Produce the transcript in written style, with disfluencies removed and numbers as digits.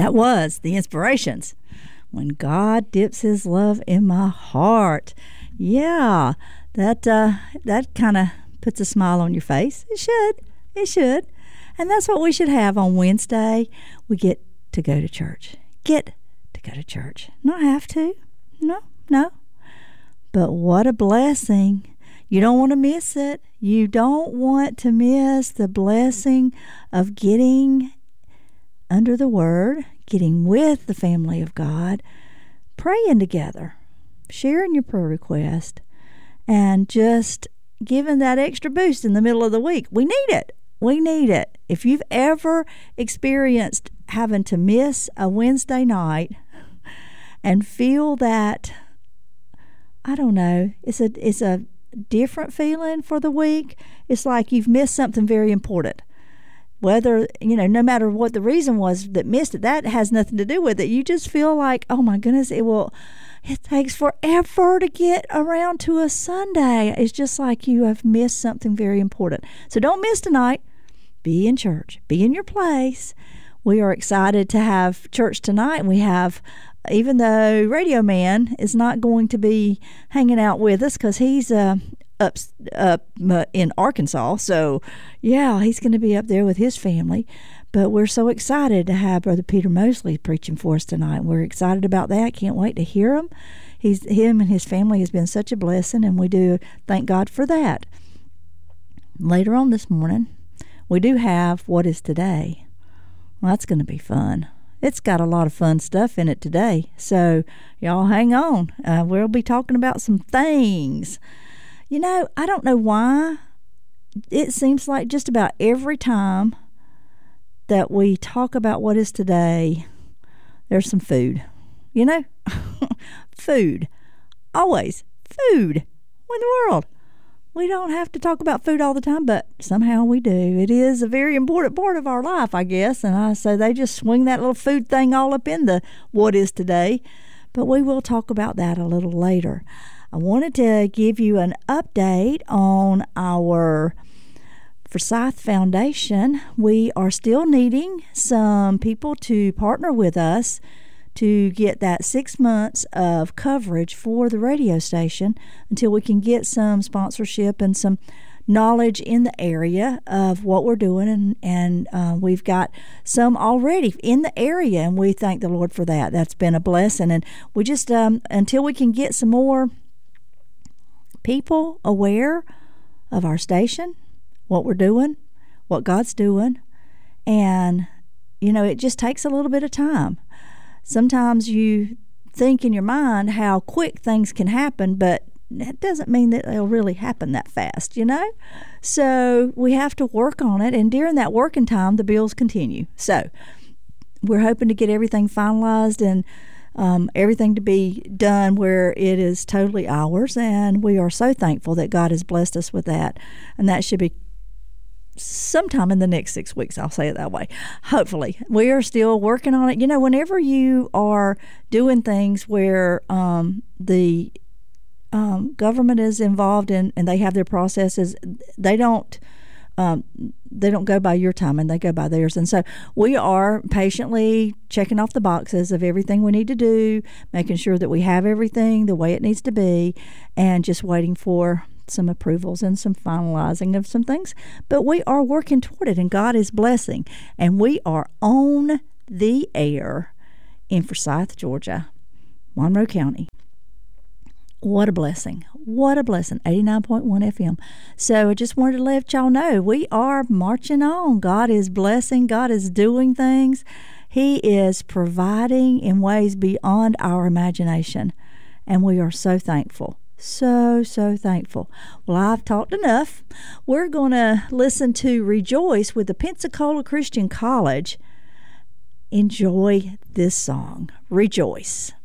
That was the Inspirations. When God Dips His Love in My Heart. Yeah, that kind of puts a smile on your face. It should. It should. And that's what we should have on Wednesday. We get to go to church. Get to go to church. Not have to. No. But what a blessing. You don't want to miss it. You don't want to miss the blessing of getting under the Word, getting with the family of God, praying together, sharing your prayer request, and just giving that extra boost in the middle of the week. We need it. We need it. If you've ever experienced having to miss a Wednesday night and feel that, I don't know, it's a different feeling for the week. It's like you've missed something very important. Whether, no matter what the reason was that missed it, that has nothing to do with it. You just feel like, oh my goodness, it takes forever to get around to a Sunday. It's just like you have missed something very important. So don't miss tonight. Be in church. Be in your place. We are excited to have church tonight. We have, even though Radio Man is not going to be hanging out with us because he's up in Arkansas. So, yeah, he's going to be up there with his family. But we're so excited to have Brother Peter Mosley preaching for us tonight. We're excited about that. Can't wait to hear him. Him and his family has been such a blessing, and we do thank God for that. Later on this morning, we do have What Is Today. Well, that's going to be fun. It's got a lot of fun stuff in it today. So, y'all hang on. We'll be talking about some things. I don't know why. It seems like just about every time that we talk about what is today, there's some food. Food. Always food. What in the world? We don't have to talk about food all the time, but somehow we do. It is a very important part of our life, I guess. And I say they just swing that little food thing all up in the what is today. But we will talk about that a little later. I wanted to give you an update on our Forsyth Foundation. We are still needing some people to partner with us to get that 6 months of coverage for the radio station until we can get some sponsorship and some knowledge in the area of what we're doing. And we've got some already in the area, and we thank the Lord for that. That's been a blessing. And we just, until we can get some more people aware of our station, what we're doing, what God's doing, and, it just takes a little bit of time. Sometimes you think in your mind how quick things can happen, but that doesn't mean that they'll really happen that fast, So we have to work on it, and during that working time, the bills continue. So we're hoping to get everything finalized and everything to be done where it is totally ours, and we are so thankful that God has blessed us with that, and that should be sometime in the next 6 weeks. I'll say it that way. Hopefully. We are still working on it. Whenever you are doing things where the government is involved and they have their processes, they don't go by your time, and they go by theirs. And so we are patiently checking off the boxes of everything we need to do, making sure that we have everything the way it needs to be, and just waiting for some approvals and some finalizing of some things. But we are working toward it, and God is blessing. And we are on the air in Forsyth, Georgia, Monroe County. What a blessing. What a blessing. 89.1 FM. So I just wanted to let y'all know we are marching on. God is blessing. God is doing things. He is providing in ways beyond our imagination. And we are so thankful. So thankful. Well, I've talked enough. We're going to listen to Rejoice with the Pensacola Christian College. Enjoy this song. Rejoice.